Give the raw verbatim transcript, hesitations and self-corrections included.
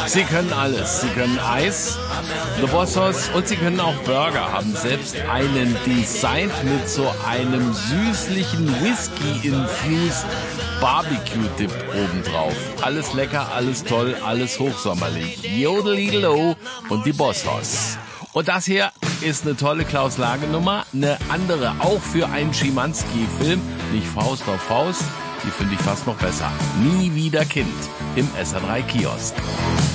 Sie können alles. Sie können Eis, The Bossos und sie können auch Burger. Haben selbst einen designt mit so einem süßlichen Whisky-infused Barbecue-Dip obendrauf. Alles lecker, alles toll, alles hochsommerlich. Jodelidelo und die Bossos. Und das hier ist eine tolle Klaus-Lage-Nummer. Eine andere auch für einen Schimanski-Film. Nicht Faust auf Faust. Die finde ich fast noch besser. Nie wieder Kind im S R drei Kiosk.